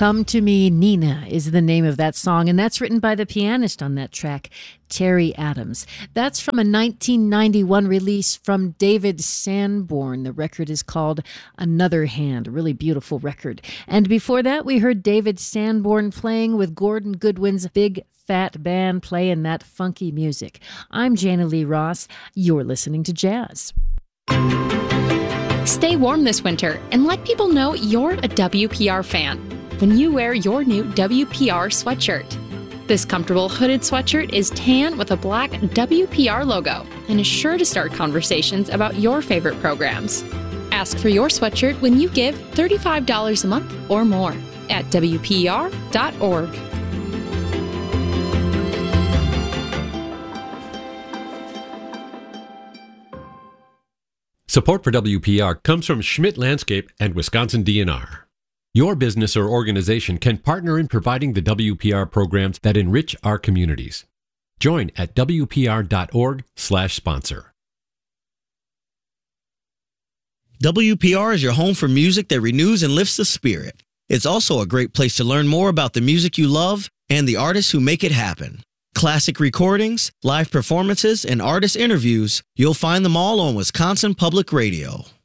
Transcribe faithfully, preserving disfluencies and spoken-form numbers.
Come to Me, Nina is the name of that song, and that's written by the pianist on that track, Terry Adams. That's from a nineteen ninety-one release from David Sanborn. The record is called Another Hand, a really beautiful record. And before that, we heard David Sanborn playing with Gordon Goodwin's Big Fat Band playing that funky music. I'm Jana Lee Ross. You're listening to Jazz. Stay warm this winter and let people know you're a W P R fan when you wear your new W P R sweatshirt. This comfortable hooded sweatshirt is tan with a black W P R logo and is sure to start conversations about your favorite programs. Ask for your sweatshirt when you give thirty-five dollars a month or more at W P R dot org. Support for W P R comes from Schmidt Landscape and Wisconsin D N R. Your business or organization can partner in providing the W P R programs that enrich our communities. Join at W P R dot org slash sponsor. W P R is your home for music that renews and lifts the spirit. It's also a great place to learn more about the music you love and the artists who make it happen. Classic recordings, live performances, and artist interviews, you'll find them all on Wisconsin Public Radio.